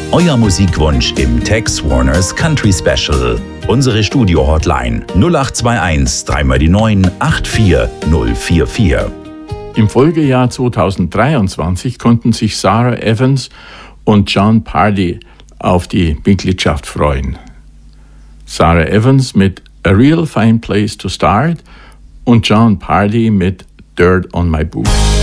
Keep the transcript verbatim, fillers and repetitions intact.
Euer Musikwunsch im Tex Warners Country Special. Unsere Studio-Hotline null acht zwei eins drei mal die neun acht vier null vier vier. Im Folgejahr zweitausenddreiundzwanzig konnten sich Sarah Evans und Jon Pardi auf die Mitgliedschaft freuen. Sarah Evans mit A Real Fine Place to Start und Jon Pardi mit Dirt on My Boots.